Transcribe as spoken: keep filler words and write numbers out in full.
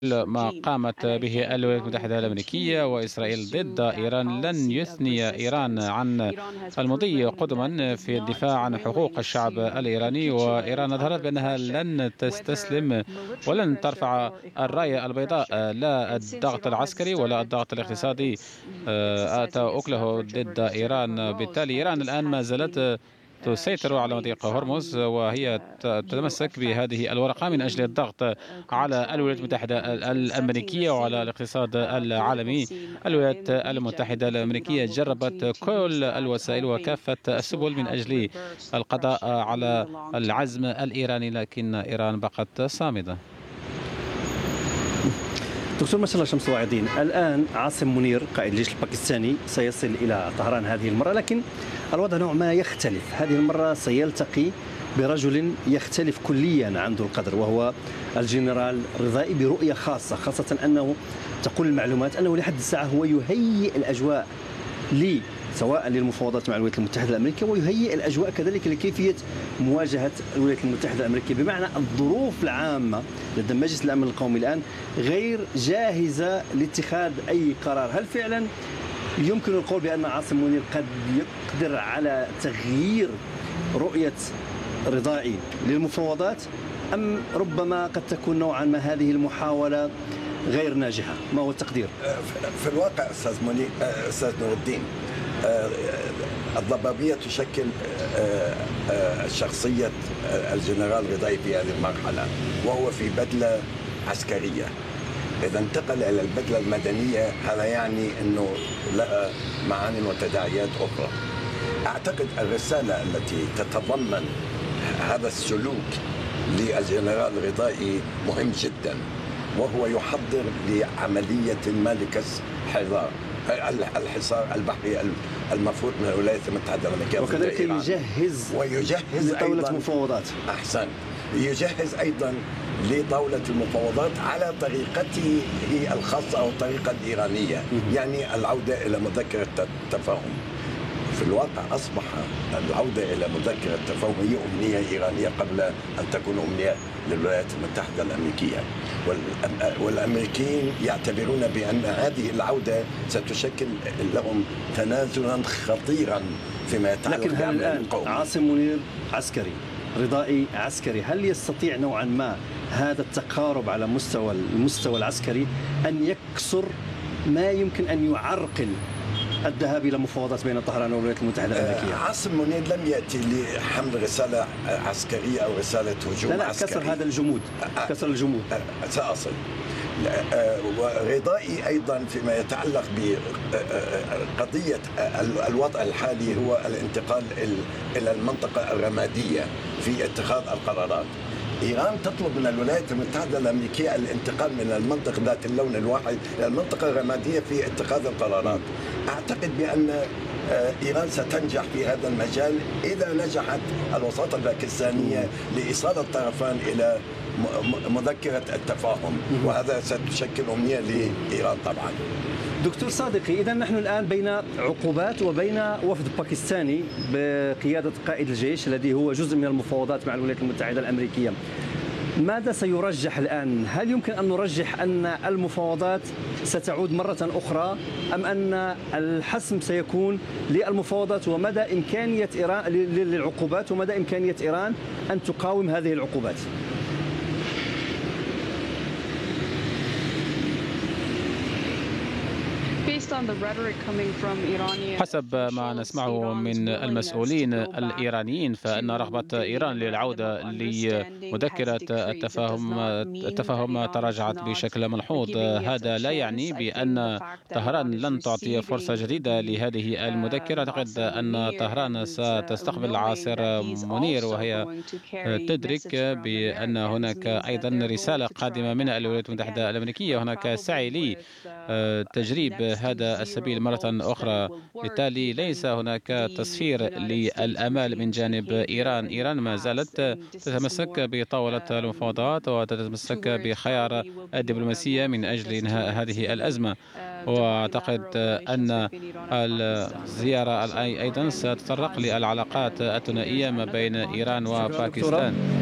ما قامت به الولايات المتحدة الأمريكية وإسرائيل ضد إيران، لن يثني إيران عن المضي قدما في الدفاع عن حقوق الشعب الإيراني. وإيران أظهرت بأنها لن تستسلم ولن ترفع الراية البيضاء، لا الضغط العسكري ولا الضغط الاقتصادي آتى أكله ضد إيران. بالتالي إيران الآن ما زالت تسيطر على مضيق هرمز، وهي تتمسك بهذه الورقة من أجل الضغط على الولايات المتحدة الأمريكية وعلى الاقتصاد العالمي. الولايات المتحدة الأمريكية جربت كل الوسائل وكافة السبل من أجل القضاء على العزم الإيراني، لكن إيران بقت صامدة. دكتور ما شاء الله شمس واعدين، الآن عاصم منير قائد الجيش الباكستاني سيصل إلى طهران هذه المرة، لكن الوضع نوع ما يختلف. هذه المرة سيلتقي برجل يختلف كليا عن ذو القدر، وهو الجنرال رضائي، برؤية خاصة، خاصة أنه تقول المعلومات أنه لحد الساعة هو يهيئ الأجواء لي سواء للمفاوضات مع الولايات المتحدة الأمريكية، ويهيئ الأجواء كذلك لكيفية مواجهة الولايات المتحدة الأمريكية. بمعنى الظروف العامة لدى مجلس الأمن القومي الآن غير جاهزة لاتخاذ أي قرار. هل فعلا يمكن القول بأن عاصم منير قد يقدر على تغيير رؤية رضائي للمفاوضات، أم ربما قد تكون نوعا ما هذه المحاولة غير ناجحة؟ ما هو التقدير؟ في الواقع أستاذ منير أستاذ نور الدين، الضبابية تشكل شخصية الجنرال رضائي في هذه المرحلة، وهو في بدلة عسكرية. إذا انتقل إلى البدلة المدنية هذا يعني أنه لها معاني وتداعيات أخرى. أعتقد الرسالة التي تتضمن هذا السلوك للجنرال رضائي مهم جدا، وهو يحضر لعملية ما لكسر حصار الحصار البحري المفروض من الولايات المتحدة الأمريكية، وكذلك يجهز ويجهز لطاولة مفاوضات. أحسن، يجهز أيضا لطاولة المفاوضات على طريقته الخاصة أو الطريقة الإيرانية، يعني العودة إلى مذكرة التفاهم. في الواقع أصبح العودة إلى مذكرة التفاهم هي أمنية إيرانية قبل أن تكون أمنية للولايات المتحدة الأمريكية، والأمريكيين يعتبرون بأن هذه العودة ستشكل لهم تنازلا خطيرا فيما يتعلق لكن هل الآن عاصم منير عسكري، رضائي عسكري، هل يستطيع نوعا ما هذا التقارب على مستوى المستوى العسكري أن يكسر ما يمكن أن يعرقل الذهاب إلى مفاوضات بين طهران والولايات المتحدة الأمريكية؟ عاصم منير لم يأتي لحمل رسالة عسكرية أو رسالة هجوم لا لا عسكري. كسر هذا الجمود، كسر الجمود. سأصل. ورضائي أيضا فيما يتعلق بقضية الوضع الحالي هو الانتقال إلى المنطقة الرمادية في اتخاذ القرارات. إيران تطلب من الولايات المتحدة الأمريكية الانتقال من المنطقة ذات اللون الواحد إلى المنطقة الرمادية في اتخاذ القرارات. أعتقد بأن إيران ستنجح في هذا المجال إذا نجحت الوساطة الباكستانية لإيصال الطرفان إلى مذكرة التفاهم، وهذا ستشكل أمنية لإيران طبعا. دكتور صادقي، إذا نحن الآن بين عقوبات وبين وفد باكستاني بقيادة قائد الجيش الذي هو جزء من المفاوضات مع الولايات المتحدة الأمريكية. ماذا سيرجح الآن؟ هل يمكن أن نرجح أن المفاوضات ستعود مرة أخرى، أم أن الحسم سيكون للمفاوضات ومدى إمكانية إيران للعقوبات ومدى إمكانية إيران أن تقاوم هذه العقوبات؟ حسب ما نسمعه من المسؤولين الإيرانيين، فإن رغبة إيران للعودة لمذكرة التفاهم التفاهم تراجعت بشكل ملحوظ. هذا لا يعني بأن طهران لن تعطي فرصة جديدة لهذه المذكرة. أعتقد أن طهران ستستقبل عاصر منير وهي تدرك بأن هناك أيضا رسالة قادمة من الولايات المتحدة الأمريكية. هناك سعي لتجريب هذا السبيل مرة أخرى، بالتالي ليس هناك تصفير للأمال من جانب إيران. إيران ما زالت تتمسك بطاولة المفاوضات وتتمسك بخيار الدبلوماسية من أجل إنهاء هذه الأزمة، وأعتقد أن الزيارة أيضا ستتطرق للعلاقات الثنائية ما بين إيران وباكستان.